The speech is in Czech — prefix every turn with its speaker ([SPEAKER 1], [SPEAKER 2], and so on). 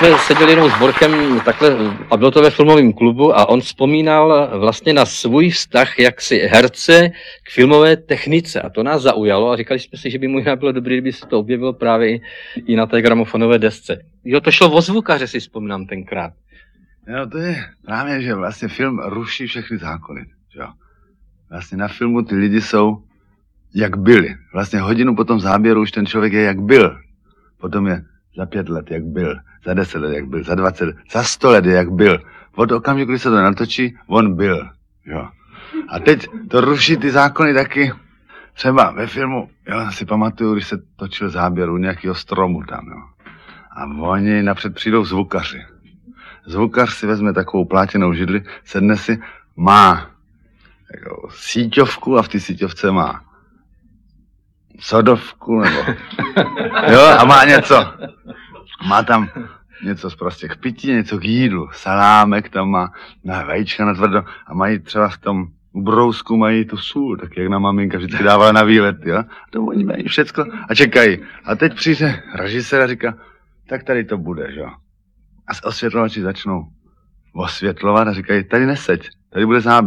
[SPEAKER 1] jsme seděli jenom s Borchem takhle a bylo to ve filmovém klubu a on vzpomínal vlastně na svůj vztah jaksi herce k filmové technice a to nás zaujalo a říkali jsme si, že by možná bylo dobré, kdyby se to objevilo právě i na té gramofonové desce. Jo, to šlo o zvukaře, si vzpomínám tenkrát.
[SPEAKER 2] No to je právě, že vlastně film ruší všechny zákony. Jo. Vlastně na filmu ty lidi jsou jak byli. Vlastně hodinu po tom záběru už ten člověk je jak byl. Potom je za 5 let jak byl, za 10 let jak byl, za 20 let, za 100 let je jak byl. Od okamžiku, kdy se to natočí, on byl. Jo. A teď to ruší ty zákony taky. Třeba ve filmu, jo, si pamatuju, když se točil záběr u nějakého stromu tam, jo. A oni napřed přijdou zvukaři. Zvukař si vezme takovou plátěnou židli, sedne si, má jako síťovku a v té síťovce má sodovku, nebo jo, a má něco. Má tam něco prostě k pití, něco k jídlu, salámek tam má, vajíčka na tvrdo a mají třeba v tom ubrousku mají tu sůl, tak jak nám maminka vždycky dávala na výlet, jo. A to oni mají všecko a čekají. A teď přijde režisér a říká, tak tady to bude, jo. A osvětlovači začnou osvětlovat a říkají, tady neseď, tady bude záběr.